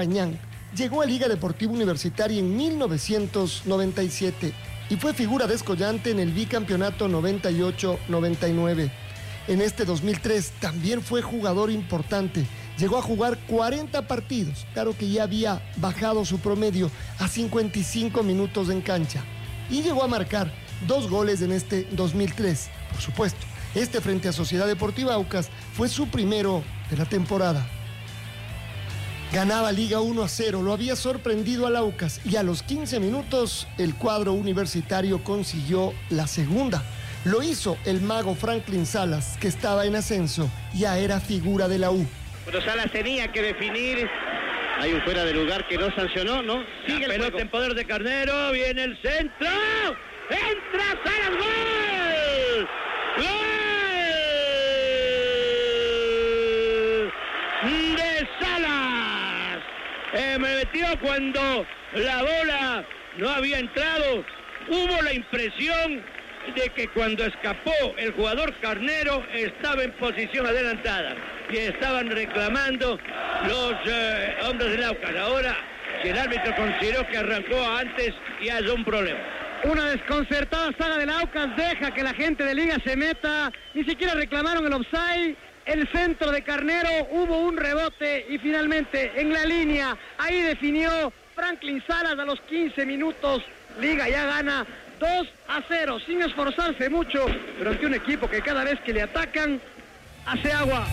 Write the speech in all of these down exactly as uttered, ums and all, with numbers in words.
Cañán llegó a Liga Deportiva Universitaria en mil novecientos noventa y siete y fue figura descollante en el bicampeonato noventa y ocho noventa y nueve. En este dos mil tres también fue jugador importante. Llegó a jugar cuarenta partidos, claro que ya había bajado su promedio a cincuenta y cinco minutos en cancha. Y llegó a marcar dos goles en este dos mil tres. Por supuesto, este frente a Sociedad Deportiva Aucas fue su primero de la temporada. Ganaba Liga uno a cero, lo había sorprendido al Aucas y a los quince minutos el cuadro universitario consiguió la segunda. Lo hizo el mago Franklin Salas, que estaba en ascenso, ya era figura de la U. Pero Salas tenía que definir. Hay un fuera de lugar que no sancionó, ¿no? Sigue el pelota en poder de Carnero, viene el centro. ¡Entra Salas! ¡Gol! ¡Gol! ¡De Salas! Eh, me metió cuando la bola no había entrado. Hubo la impresión de que cuando escapó el jugador Carnero estaba en posición adelantada y estaban reclamando los eh, hombres del Aucas. Ahora, si el árbitro consideró que arrancó antes, y hay un problema. Una desconcertada saga del Aucas deja que la gente de Liga se meta. Ni siquiera reclamaron el offside. El centro de Carnero, hubo un rebote y finalmente en la línea, ahí definió Franklin Salas a los quince minutos. Liga ya gana dos a cero, sin esforzarse mucho, pero ante un equipo que cada vez que le atacan, hace agua.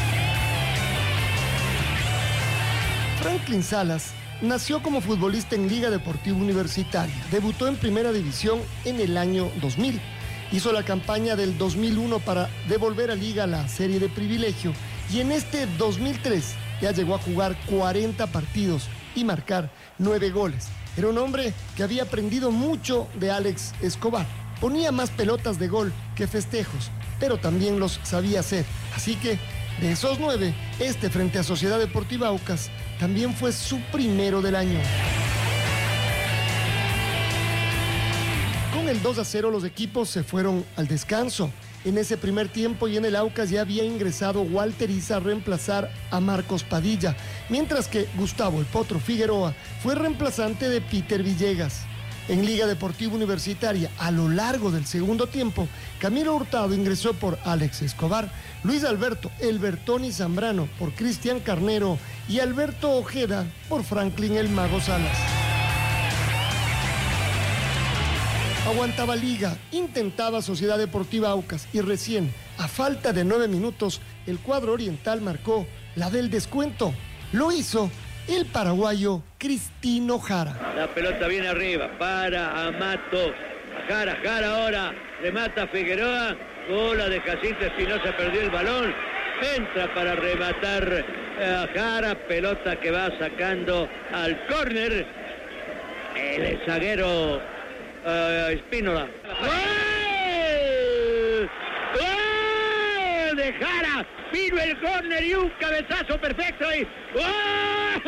Franklin Salas nació como futbolista en Liga Deportiva Universitaria. Debutó en Primera División en el año dos mil. Hizo la campaña del dos mil uno para devolver a Liga la serie de privilegio. Y en este dos mil tres ya llegó a jugar cuarenta partidos y marcar nueve goles. Era un hombre que había aprendido mucho de Alex Escobar. Ponía más pelotas de gol que festejos, pero también los sabía hacer. Así que, de esos nueve, este frente a Sociedad Deportiva Aucas también fue su primero del año. Con el dos a cero los equipos se fueron al descanso. En ese primer tiempo y en el Aucas ya había ingresado Walter Isa a reemplazar a Marcos Padilla, mientras que Gustavo El Potro Figueroa fue reemplazante de Peter Villegas. En Liga Deportiva Universitaria, a lo largo del segundo tiempo, Camilo Hurtado ingresó por Alex Escobar, Luis Alberto El Bertoni Zambrano por Cristian Carnero y Alberto Ojeda por Franklin El Mago Salas. Aguantaba Liga, intentaba Sociedad Deportiva Aucas y recién, a falta de nueve minutos, el cuadro oriental marcó la del descuento. Lo hizo el paraguayo Cristino Jara. La pelota viene arriba, para Amato. Jara, Jara ahora, remata Figueroa. Bola de Jacinto Espinosa, perdió el balón. Entra para rematar a Jara, pelota que va sacando al córner. El zaguero Uh, Espínola. ¡Gol! ¡Gol de Jara! Vino el córner y un cabezazo perfecto. Y... ¡gol!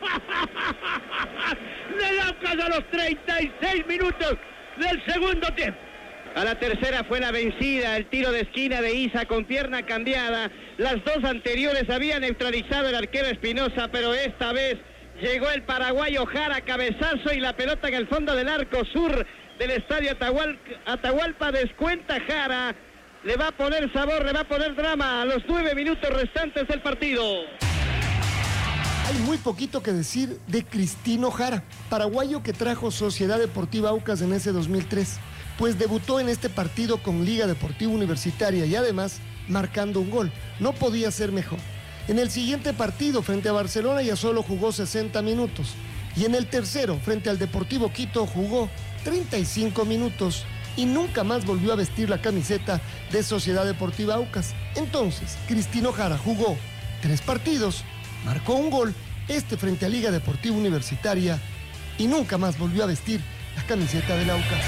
Del Aucas a los treinta y seis minutos del segundo tiempo. A la tercera fue la vencida, el tiro de esquina de Isa con pierna cambiada. Las dos anteriores habían neutralizado el arquero Espinosa, pero esta vez llegó el paraguayo Jara, cabezazo y la pelota en el fondo del arco sur del estadio Atahual, Atahualpa. Descuenta Jara, le va a poner sabor, le va a poner drama a los nueve minutos restantes del partido. Hay muy poquito que decir de Cristino Jara, paraguayo que trajo Sociedad Deportiva Aucas en ese dos mil tres, pues debutó en este partido con Liga Deportiva Universitaria y además marcando un gol. No podía ser mejor. En el siguiente partido, frente a Barcelona, ya solo jugó sesenta minutos. Y en el tercero, frente al Deportivo Quito, jugó treinta y cinco minutos y nunca más volvió a vestir la camiseta de Sociedad Deportiva Aucas. Entonces, Cristino Jara jugó tres partidos, marcó un gol, este frente a Liga Deportiva Universitaria, y nunca más volvió a vestir la camiseta del Aucas.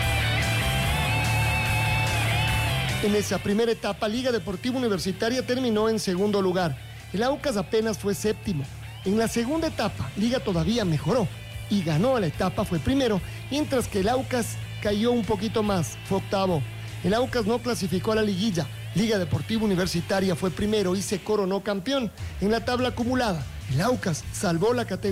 En esa primera etapa, Liga Deportiva Universitaria terminó en segundo lugar. El Aucas apenas fue séptimo. En la segunda etapa, Liga todavía mejoró y ganó a la etapa, fue primero, mientras que el Aucas cayó un poquito más, fue octavo. El Aucas no clasificó a la liguilla. Liga Deportiva Universitaria fue primero y se coronó campeón. En la tabla acumulada, El Aucas salvó la categoría.